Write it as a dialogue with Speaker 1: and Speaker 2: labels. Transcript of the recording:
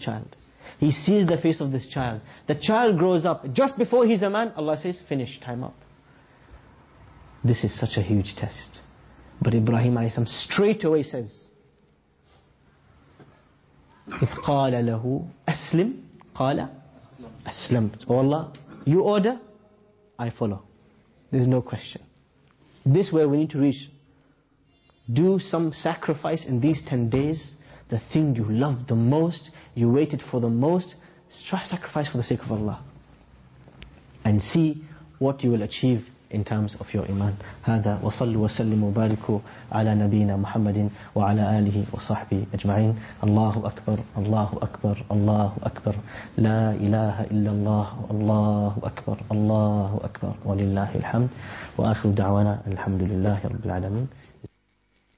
Speaker 1: child. He sees the face of this child. The child grows up. Just before he's a man, Allah says, finish, time up. This is such a huge test. But Ibrahim a.s. straight away says, إِذْ قَالَ لَهُ أَسْلِمْ قَالَ أَسْلَمْتُ. Oh Allah, you order, I follow. There's no question. This way we need to reach. Do some sacrifice in these 10 days. The thing you loved the most, you waited for the most, sacrifice for the sake of Allah. And see what you will achieve in terms of your iman. هذا وصلوا وسلموا وباركوا على نبينا محمد وعلى آله وصحبه أجمعين. الله أكبر الله أكبر الله أكبر لا إله إلا الله الله أكبر الله أكبر ولله الحمد وآخر دعوانا الحمد لله رب العالمين.